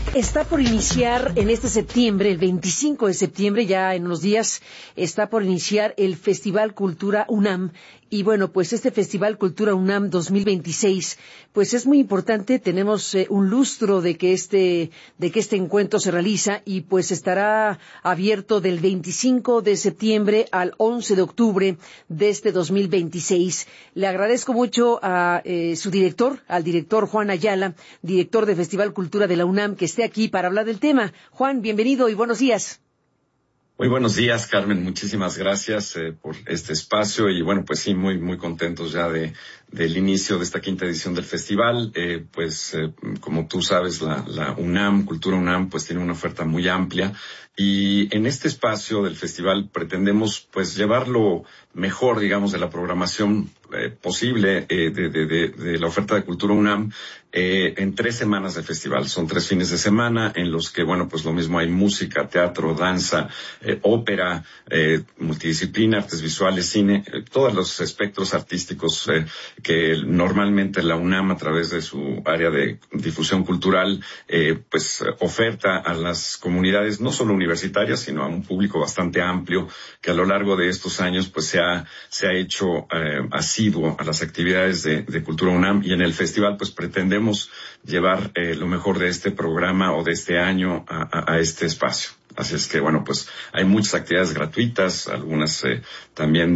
Está por iniciar en este septiembre, el 25 de septiembre, ya en unos días, está por iniciar el Festival Cultura UNAM. Y bueno, pues este Festival Cultura UNAM 2026, pues es muy importante. Tenemos un lustro de que este encuentro se realiza y pues estará abierto del 25 de septiembre al 11 de octubre de este 2026. Le agradezco mucho a su director, al director Juan Ayala, director de Festival Cultura de la UNAM, que esté aquí para hablar del tema. Juan, bienvenido y buenos días. Muy buenos días, Carmen. Muchísimas gracias por este espacio y bueno, pues sí, muy contentos ya del inicio de esta quinta edición del festival. Como tú sabes, la UNAM, Cultura UNAM, pues tiene una oferta muy amplia y en este espacio del festival pretendemos pues llevar lo mejor, digamos, de la programación posible de la oferta de Cultura UNAM en 3 semanas de festival. Son 3 fines de semana en los que, bueno, pues lo mismo hay música, teatro, danza, ópera, multidisciplina, artes visuales, cine, todos los espectros artísticos que normalmente la UNAM a través de su área de difusión cultural pues oferta a las comunidades no solo universitarias, sino a un público bastante amplio que a lo largo de estos años pues se ha hecho asiduo a las actividades de Cultura UNAM, y en el festival pues pretendemos llevar lo mejor de este programa o de este año a este espacio. Así es que, bueno, pues hay muchas actividades gratuitas, algunas también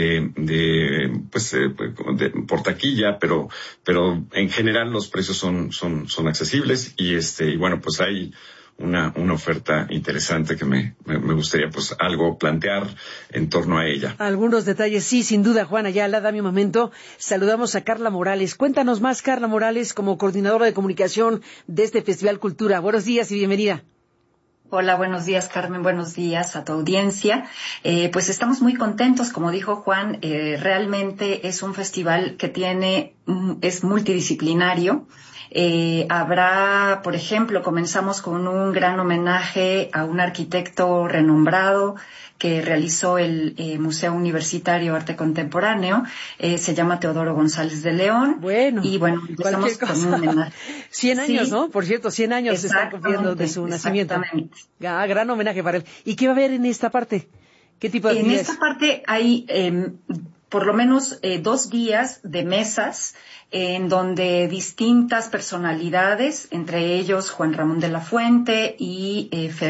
por taquilla, pero en general los precios son accesibles y bueno, pues hay una oferta interesante que me gustaría pues algo plantear en torno a ella. Algunos detalles, sí, sin duda, Juan Ayala. Dame un momento. Saludamos a Carla Morales. Cuéntanos más, Carla Morales, como coordinadora de comunicación de este Festival Cultura. Buenos días y bienvenida. Hola, buenos días, Carmen, buenos días a tu audiencia. Pues estamos muy contentos, como dijo Juan, realmente es un festival que es multidisciplinario. Habrá, por ejemplo, comenzamos con un gran homenaje a un arquitecto renombrado que realizó el Museo Universitario de Arte Contemporáneo, se llama Teodoro González de León. Bueno, y bueno, empezamos con un homenaje. 100 años, sí, ¿no? Por cierto, 100 años se están cumpliendo de su nacimiento. Exactamente. Gran homenaje para él. ¿Y qué va a haber en esta parte? ¿Qué tipo de actividades? En esta parte hay por lo menos 2 días de mesas en donde distintas personalidades, entre ellos Juan Ramón de la Fuente y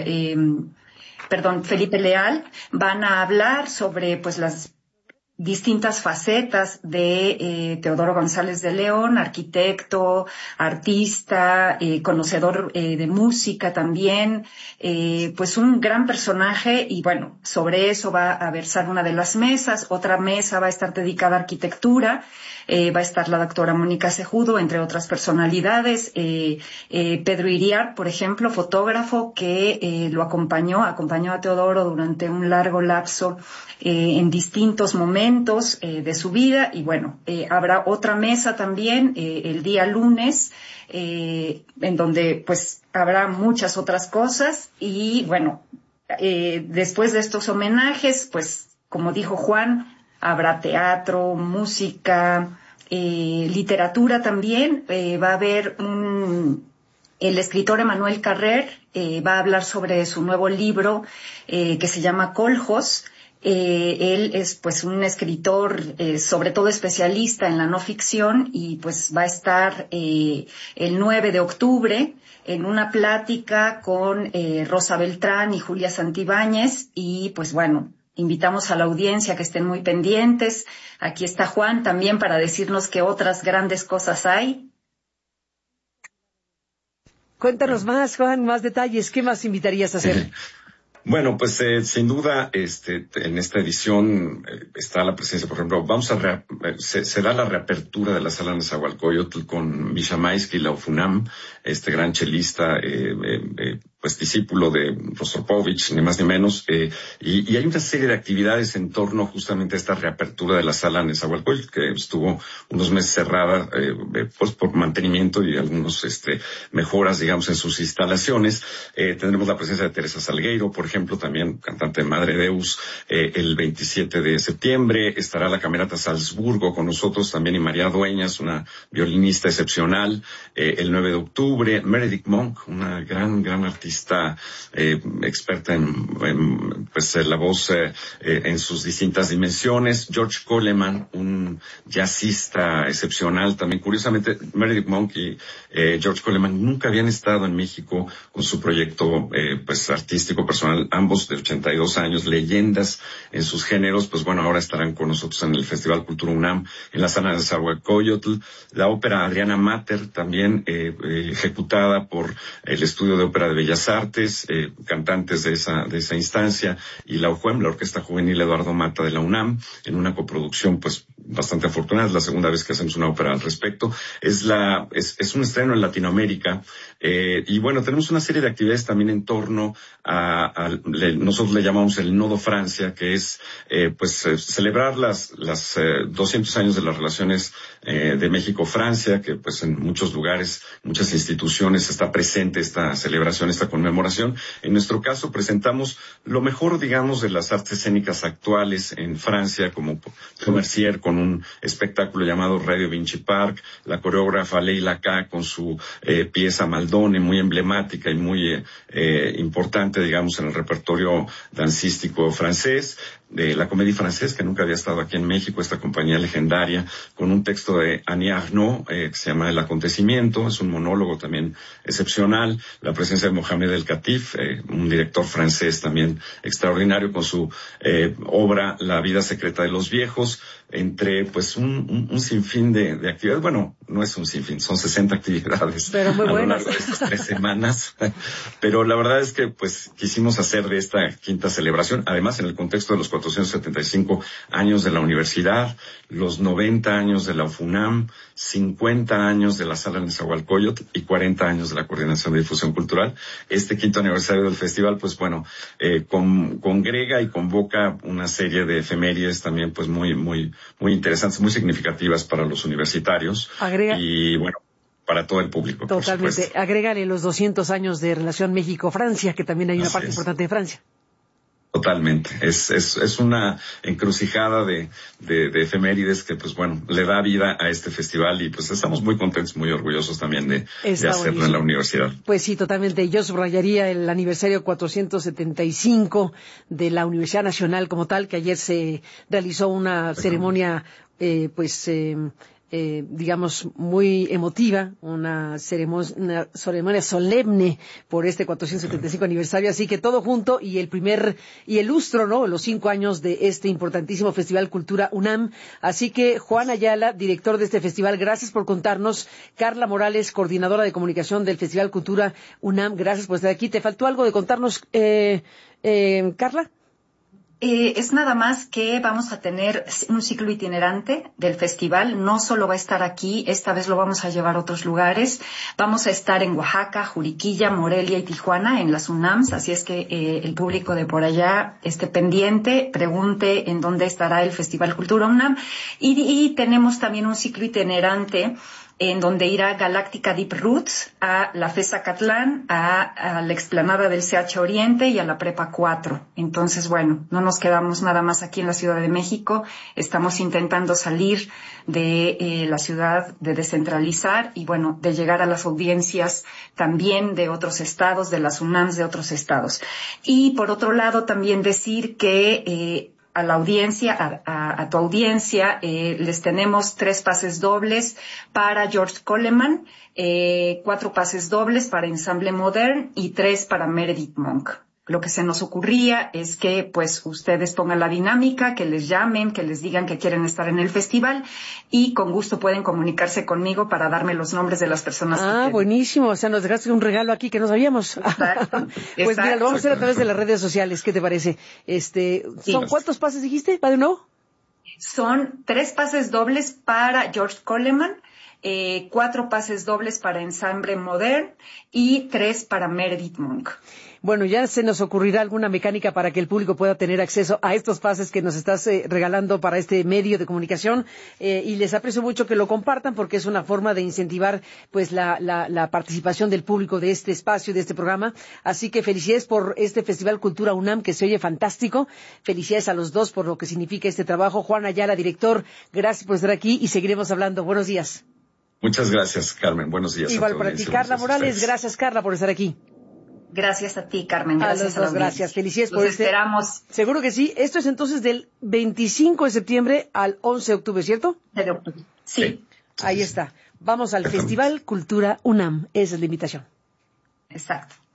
Felipe Leal, van a hablar sobre pues las distintas facetas de Teodoro González de León, arquitecto, artista, conocedor de música también, pues un gran personaje. Y bueno, sobre eso va a versar una de las mesas. Otra mesa va a estar dedicada a arquitectura, va a estar la doctora Mónica Cejudo, entre otras personalidades, Pedro Iriart, por ejemplo, fotógrafo que acompañó a Teodoro durante un largo lapso en distintos momentos de su vida. Y bueno, habrá otra mesa también el día lunes, en donde pues habrá muchas otras cosas. Y bueno, después de estos homenajes, pues como dijo Juan, habrá teatro, música, literatura también. Va a haber el escritor Emanuel Carrer va a hablar sobre su nuevo libro que se llama Coljos. Él es pues un escritor sobre todo especialista en la no ficción, y pues va a estar el 9 de octubre en una plática con Rosa Beltrán y Julia Santibáñez. Y pues bueno, invitamos a la audiencia que estén muy pendientes. Aquí está Juan también para decirnos qué otras grandes cosas hay. Cuéntanos más, Juan, más detalles. ¿Qué más invitarías a hacer? Bueno, pues sin duda, en esta edición está la presencia, por ejemplo, se da la reapertura de la sala Nezahualcóyotl con Misha Maisky, la UFUNAM, este gran chelista pues discípulo de Rostropovich, ni más ni menos, y hay una serie de actividades en torno justamente a esta reapertura de la sala Nezahualcóyotl, que estuvo unos meses cerrada, pues por mantenimiento y algunos, mejoras, digamos, en sus instalaciones. Tendremos la presencia de Teresa Salgueiro, por ejemplo, también cantante de Madre Deus, el 27 de septiembre. Estará la Camerata Salzburgo con nosotros también, y María Dueñas, una violinista excepcional. El 9 de octubre, Meredith Monk, una gran artista, experta en pues la voz en sus distintas dimensiones. George Coleman, un jazzista excepcional también. Curiosamente, Meredith Monk y George Coleman nunca habían estado en México con su proyecto pues artístico personal, ambos de 82 años, leyendas en sus géneros. Pues bueno, ahora estarán con nosotros en el Festival Cultura UNAM, en la sala de Nezahualcóyotl. La ópera Adriana Mater, también ejecutada por el Estudio de Ópera de Bellas Artes, cantantes de esa instancia, y la OJUEM, la Orquesta Juvenil Eduardo Mata de la UNAM, en una coproducción pues bastante afortunada. Es la segunda vez que hacemos una ópera al respecto. Es un estreno en Latinoamérica, y bueno, tenemos una serie de actividades también en torno nosotros le llamamos el Nodo Francia, que es celebrar las 200 años de las relaciones de México-Francia, que pues en muchos lugares, muchas instituciones está presente esta celebración, esta conmemoración. En nuestro caso presentamos lo mejor, digamos, de las artes escénicas actuales en Francia, como Mercier con un espectáculo llamado Radio Vinci Park, la coreógrafa Leila K con su pieza Maldone, muy emblemática y muy importante, digamos, en el repertorio dancístico francés, de la Comédie Française, que nunca había estado aquí en México, esta compañía legendaria, con un texto de Annie Arnaud, que se llama El Acontecimiento. Es un monólogo también excepcional. La presencia de Mohamed El Khatif, un director francés también extraordinario, con su obra La vida secreta de los viejos, entre pues un sinfín de actividades. Bueno, no es un sinfín, son 60 actividades, pero muy buenas, a lo largo de estas 3 semanas. Pero la verdad es que pues quisimos hacer de esta quinta celebración, además en el contexto de los 475 años de la universidad, los 90 años de la UFUNAM, 50 años de la Sala Nezahualcóyotl y 40 años de la Coordinación de Difusión Cultural. Este quinto aniversario del festival, pues bueno, congrega y convoca una serie de efemérides también pues muy interesantes, muy significativas para los universitarios. Y bueno, para todo el público. Totalmente. Agrégale los 200 años de relación México-Francia, que también hay una parte importante de Francia. Totalmente. Es una encrucijada de efemérides que, pues bueno, le da vida a este festival, y pues estamos muy contentos, muy orgullosos también de hacerlo en la universidad. Pues sí, totalmente. Yo subrayaría el aniversario 475 de la Universidad Nacional como tal, que ayer se realizó una ceremonia, digamos, muy emotiva, una ceremonia solemne por este 475 aniversario, así que todo junto, y el lustro, ¿no?, los 5 años de este importantísimo Festival Cultura UNAM. Así que, Juan Ayala, director de este festival, gracias por contarnos. Carla Morales, coordinadora de comunicación del Festival Cultura UNAM, gracias por estar aquí. ¿Te faltó algo de contarnos, Carla? Es nada más que vamos a tener un ciclo itinerante del festival. No solo va a estar aquí, esta vez lo vamos a llevar a otros lugares. Vamos a estar en Oaxaca, Juriquilla, Morelia y Tijuana, en las UNAMs. Así es que el público de por allá esté pendiente, pregunte en dónde estará el Festival Cultura UNAM. Y tenemos también un ciclo itinerante en donde irá Galáctica Deep Roots, a la FES Zacatlán, a la explanada del CH Oriente y a la Prepa 4. Entonces, bueno, no nos quedamos nada más aquí en la Ciudad de México. Estamos intentando salir de la ciudad, de descentralizar y, bueno, de llegar a las audiencias también de otros estados, de las UNAMs de otros estados. Y, por otro lado, también decir que a la audiencia, a tu audiencia, les tenemos 3 pases dobles para George Coleman, 4 pases dobles para Ensemble Modern y 3 para Meredith Monk. Lo que se nos ocurría es que, pues, ustedes pongan la dinámica, que les llamen, que les digan que quieren estar en el festival, y con gusto pueden comunicarse conmigo para darme los nombres de las personas que quieren. Buenísimo. O sea, nos dejaste un regalo aquí que no sabíamos. Exacto. Pues mira, lo vamos a hacer a través de las redes sociales. ¿Qué te parece? ¿Son cuántos pases dijiste? ¿Va de nuevo? Son 3 pases dobles para George Coleman, 4 pases dobles para Ensemble Modern y 3 para Meredith Monk. Bueno, ya se nos ocurrirá alguna mecánica para que el público pueda tener acceso a estos pases que nos estás regalando para este medio de comunicación, y les aprecio mucho que lo compartan porque es una forma de incentivar pues la participación del público de este espacio, de este programa. Así que felicidades por este Festival Cultura UNAM que se oye fantástico. Felicidades a los dos por lo que significa este trabajo. Juan Ayala, director, gracias por estar aquí y seguiremos hablando. Buenos días. Muchas gracias, Carmen. Buenos días. Igual para ti, Carla Morales. Gracias, Carla, por estar aquí. Gracias a ti, Carmen. Gracias a los dos. Gracias. Felicidades por esperamos. Seguro que sí. Esto es entonces del 25 de septiembre al 11 de octubre, ¿cierto? De octubre. Sí. Ahí está. Vamos al Festival Cultura UNAM. Esa es la invitación. Exacto.